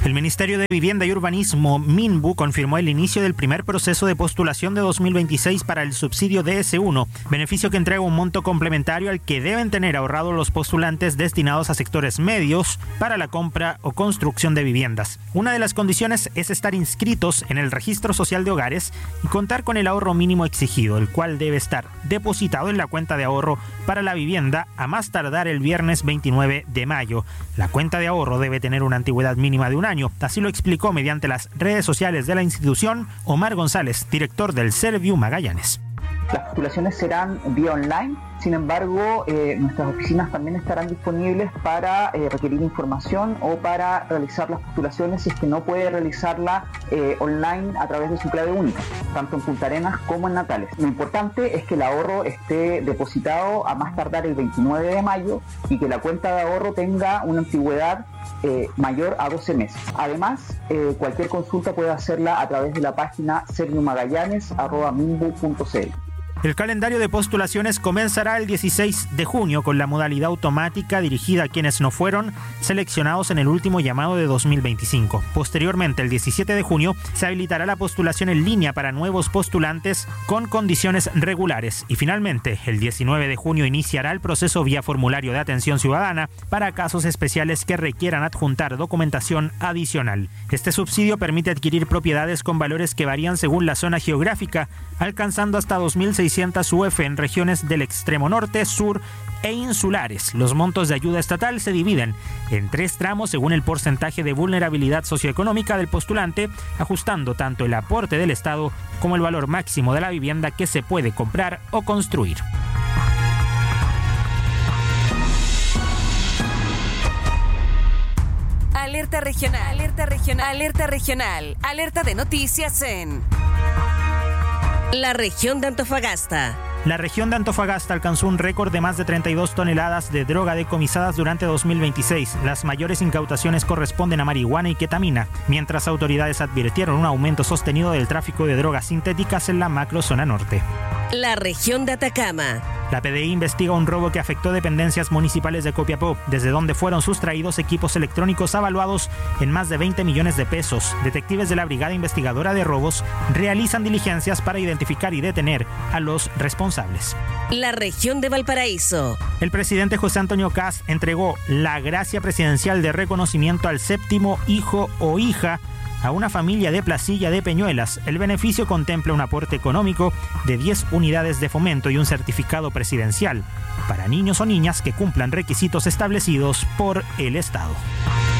El Ministerio de Vivienda y Urbanismo, MINBU, confirmó el inicio del primer proceso de postulación de 2026 para el subsidio DS1, beneficio que entrega un monto complementario al que deben tener ahorrado los postulantes destinados a sectores medios para la compra o construcción de viviendas. Una de las condiciones es estar inscritos en el Registro Social de Hogares y contar con el ahorro mínimo exigido, el cual debe estar depositado en la cuenta de ahorro para la vivienda a más tardar el viernes 29 de mayo. La cuenta de ahorro debe tener una antigüedad mínima de un año. Así lo explicó mediante las redes sociales de la institución Omar González, director del Serviu Magallanes. Las postulaciones serán vía online, sin embargo, nuestras oficinas también estarán disponibles para requerir información o para realizar las postulaciones si es que no puede realizarla online a través de su clave única, tanto en Punta Arenas como en Natales. Lo importante es que el ahorro esté depositado a más tardar el 29 de mayo y que la cuenta de ahorro tenga una antigüedad mayor a 12 meses. Además, cualquier consulta puede hacerla a través de la página serviumagallanes@minbu.cl. El calendario de postulaciones comenzará el 16 de junio con la modalidad automática dirigida a quienes no fueron seleccionados en el último llamado de 2025. Posteriormente, el 17 de junio, se habilitará la postulación en línea para nuevos postulantes con condiciones regulares. Y finalmente, el 19 de junio iniciará el proceso vía formulario de atención ciudadana para casos especiales que requieran adjuntar documentación adicional. Este subsidio permite adquirir propiedades con valores que varían según la zona geográfica, alcanzando hasta 2.600 UF en regiones del extremo norte, sur e insulares. Los montos de ayuda estatal se dividen en 3 tramos según el porcentaje de vulnerabilidad socioeconómica del postulante, ajustando tanto el aporte del Estado como el valor máximo de la vivienda que se puede comprar o construir. Alerta regional, alerta regional, alerta regional, alerta de noticias en la región de Antofagasta. La región de Antofagasta alcanzó un récord de más de 32 toneladas de droga decomisadas durante 2026. Las mayores incautaciones corresponden a marihuana y ketamina, mientras autoridades advirtieron un aumento sostenido del tráfico de drogas sintéticas en la macrozona norte. La región de Atacama. La PDI investiga un robo que afectó dependencias municipales de Copiapó, desde donde fueron sustraídos equipos electrónicos avaluados en más de 20 millones de pesos. Detectives de la Brigada Investigadora de Robos realizan diligencias para identificar y detener a los responsables. La región de Valparaíso. El presidente José Antonio Kast entregó la gracia presidencial de reconocimiento al 7º hijo o hija a una familia de Placilla de Peñuelas. El beneficio contempla un aporte económico de 10 unidades de fomento y un certificado presidencial para niños o niñas que cumplan requisitos establecidos por el Estado.